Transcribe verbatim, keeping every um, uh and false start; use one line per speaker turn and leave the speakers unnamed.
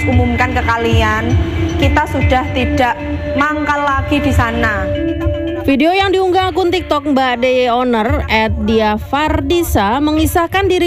umumkan ke kalian, kita sudah tidak mangkal lagi di sana.
Video yang diunggah akun TikTok Mbak D Y Owner at Dia Fardisa mengisahkan diri